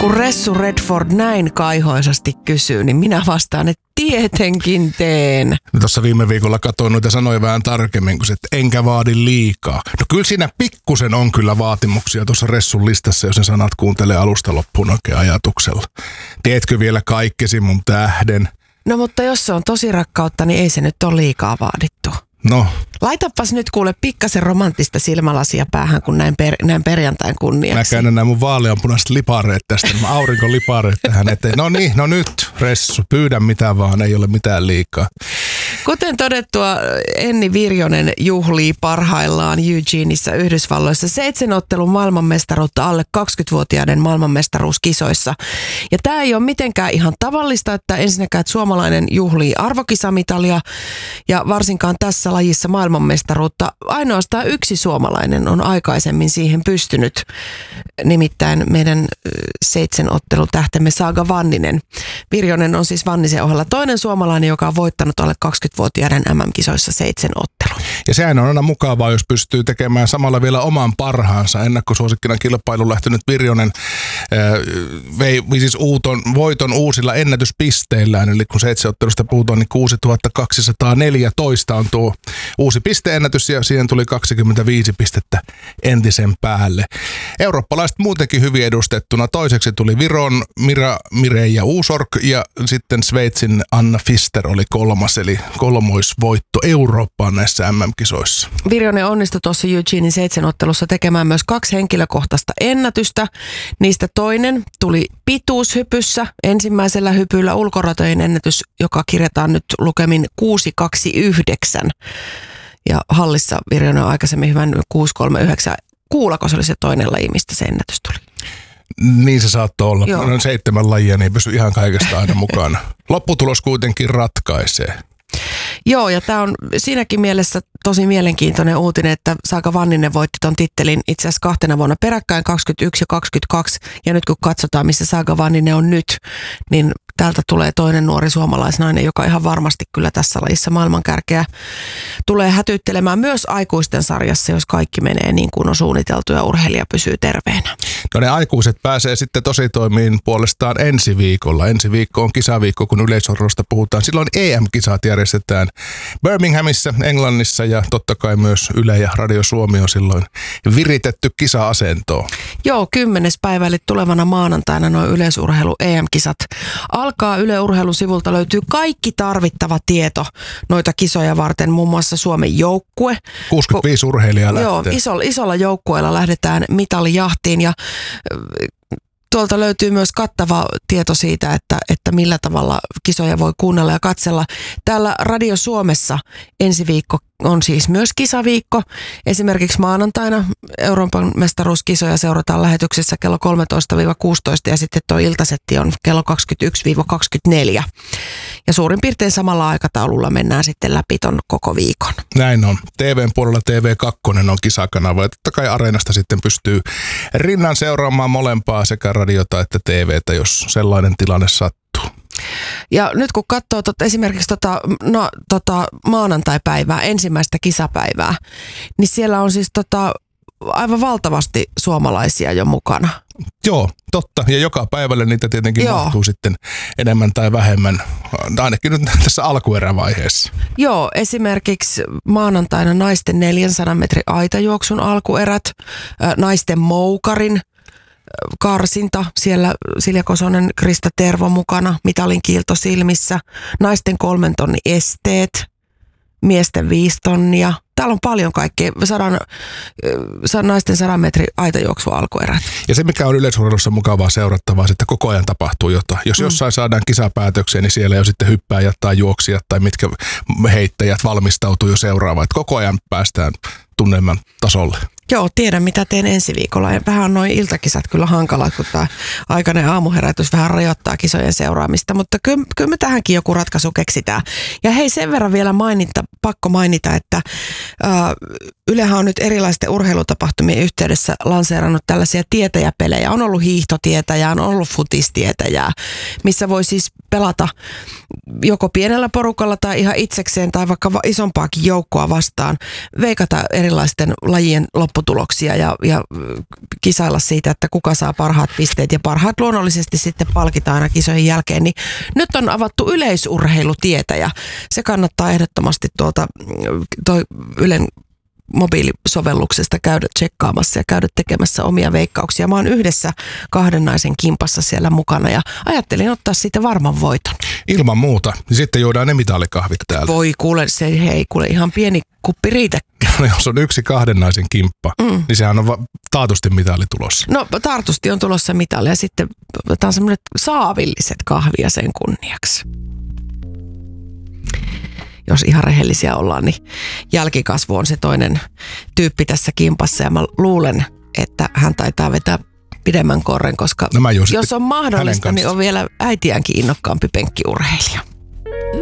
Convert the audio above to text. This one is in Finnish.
Kun Ressu Redford näin kaihoisasti kysyy, niin minä vastaan, että tietenkin teen. Tuossa viime viikolla katsoin noita sanoja vähän tarkemmin, kun että enkä vaadi liikaa. No kyllä siinä pikkusen on kyllä vaatimuksia tuossa Ressun listassa, jos ne sanat kuuntelee alusta loppuun oikein ajatuksella. Teetkö vielä kaikkesi mun tähden? No mutta jos se on tosi rakkautta, niin ei se nyt ole liikaa vaadittu. No. Laitapas nyt kuule pikkasen romanttista silmälasia päähän, kun näin perjantain kunniaksi. Mä käännän nämä mun vaaleanpunaiset lipareet tästä, mä aurinkolipareet tähän eteen. No niin, no nyt Ressu, pyydä mitä vaan, ei ole mitään liikaa. Kuten todettua, Enni Virjonen juhlii parhaillaan Eugeneissa Yhdysvalloissa 7 ottelun maailmanmestaruutta alle 20-vuotiaiden maailmanmestaruuskisoissa. Ja tämä ei ole mitenkään ihan tavallista, että ensinnäkään että suomalainen juhlii arvokisamitalia ja varsinkaan tässä lajissa maailmanmestaruutta. Ainoastaan yksi suomalainen on aikaisemmin siihen pystynyt, nimittäin meidän 7 ottelutähtemme Saga Vanninen. Virjonen on siis Vannisen ohella toinen suomalainen, joka on voittanut alle 20-vuotiaiden MM-kisoissa 7 ottelua. Ja sehän on aina mukavaa, jos pystyy tekemään samalla vielä oman parhaansa. Ennakkosuosikkina kilpailuun lähtenyt Virjonen vei siis voiton uusilla ennätyspisteillään. Eli kun 7 ottelusta puhutaan, niin 6214 on tuo uusi pisteennätys ja siihen tuli 25 pistettä entisen päälle. Eurooppalaiset muutenkin hyvin edustettuna. Toiseksi tuli Viron Mireija Uusorg ja sitten Sveitsin Anna Fister oli kolmas, eli kolmoisvoitto Eurooppaan näissä MM-kisoissa. Virjonen onnistui tuossa Eugenein 7 ottelussa tekemään myös 2 henkilökohtaista ennätystä. Niistä toinen tuli pituushypyssä. Ensimmäisellä hypyllä ulkoratojen ennätys, joka kirjataan nyt lukemin 6.29. Ja hallissa Virjonen on aikaisemmin hyvän 6.39. Kuulako se oli se toinen laji, mistä se ennätys tuli? Niin se saattoi olla. Joo. 7 lajia, niin ei pysy ihan kaikesta aina mukana. Lopputulos kuitenkin ratkaisee. Joo, ja tämä on siinäkin mielessä tosi mielenkiintoinen uutinen, että Saga Vanninen voitti ton tittelin itse asiassa 2 vuonna peräkkäin, 21 ja 22. Ja nyt kun katsotaan, missä Saga Vanninen on nyt, niin täältä tulee toinen nuori suomalaisnainen, joka ihan varmasti kyllä tässä lajissa maailmankärkeä tulee hätyttelemään myös aikuisten sarjassa, jos kaikki menee niin kuin on suunniteltu ja urheilija pysyy terveenä. No ne aikuiset pääsee sitten tositoimiin puolestaan ensi viikolla. Ensi viikko on kisaviikko, kun yleisurheilusta puhutaan. Silloin EM-kisat järjestetään Birminghamissa, Englannissa ja totta kai myös Yle ja Radio Suomi on silloin viritetty kisa-asentoon. Joo, 10. päivä eli tulevana maanantaina nuo yleisurheilu EM-kisat alkaa. Yle Urheilun sivulta löytyy kaikki tarvittava tieto noita kisoja varten, muun muassa Suomen joukkue. 65 urheilijaa lähtee. Joo, isolla joukkueella lähdetään mitalijahtiin ja tuolta löytyy myös kattava tieto siitä, että millä tavalla kisoja voi kuunnella ja katsella. Täällä Radio Suomessa ensi viikko on siis myös kisaviikko. Esimerkiksi maanantaina Euroopan mestaruuskisoja seurataan lähetyksessä kello 13-16 ja sitten tuo iltasetti on kello 21-24. Ja suurin piirtein samalla aikataululla mennään sitten läpi ton koko viikon. Näin on. TVn puolella TV2 on kisakanava ja totta kai Areenasta sitten pystyy rinnan seuraamaan molempaa sekä radiota että TVtä, jos sellainen tilanne sattuu. Ja nyt kun katsoo esimerkiksi maanantai-päivää, ensimmäistä kisapäivää, niin siellä on siis aivan valtavasti suomalaisia jo mukana. Joo, totta. Ja joka päivälle niitä tietenkin mahtuu sitten enemmän tai vähemmän, ainakin nyt tässä alkuerävaiheessa. Joo, esimerkiksi maanantaina naisten 400 metrin aitajuoksun alkuerät, naisten moukarin karsinta, siellä Silja Kosonen, Krista Tervo mukana, mitalin kiilto silmissä, naisten 3 tonnin esteet, miesten 5 tonnia. Täällä on paljon kaikkea, naisten 100 metrin aitajuoksu alkuerät. Ja se, mikä on yleisurheilussa mukavaa seurattavaa, että koko ajan tapahtuu jotain. Jos jossain saadaan kisapäätökseen, niin siellä jo sitten hyppääjät tai juoksijat tai mitkä heittäjät valmistautuu jo seuraavaan. Että koko ajan päästään tunnelman tasolle. Joo, tiedän mitä teen ensi viikolla. Vähän noin iltakisat kyllä hankalaa, kun tämä aikainen aamuherätys vähän rajoittaa kisojen seuraamista, mutta kyllä me tähänkin joku ratkaisu keksitään. Ja hei, sen verran vielä pakko mainita, että Ylehän on nyt erilaisten urheilutapahtumien yhteydessä lanseerannut tällaisia tietäjäpelejä. On ollut hiihtotietäjää, on ollut futistietäjää, missä voi siis pelata joko pienellä porukalla tai ihan itsekseen tai vaikka isompaakin joukkoa vastaan, veikata erilaisten lajien lopputuloksia ja kisailla siitä, että kuka saa parhaat pisteet. Ja parhaat luonnollisesti sitten palkitaan aina kisojen jälkeen. Niin nyt on avattu yleisurheilutietä ja se kannattaa ehdottomasti toi Ylen mobiilisovelluksesta käydä tsekkaamassa ja käydä tekemässä omia veikkauksia. Mä oon yhdessä 2 naisen kimpassa siellä mukana ja ajattelin ottaa siitä varman voiton. Ilman muuta. Sitten juodaan ne mitalikahvit täällä. Voi kuule, ihan pieni kuppi riitä. No jos on 1 2 naisen kimppa, niin sehän on taatusti mitali tulossa. No taatusti on tulossa mitali ja sitten otetaan semmoiset saavilliset kahvia sen kunniaksi. Jos ihan rehellisiä ollaan, niin jälkikasvu on se toinen tyyppi tässä kimpassa ja mä luulen, että hän taitaa vetää pidemmän korren, koska jos on mahdollista, niin on vielä äitiäänkin innokkaampi penkkiurheilija.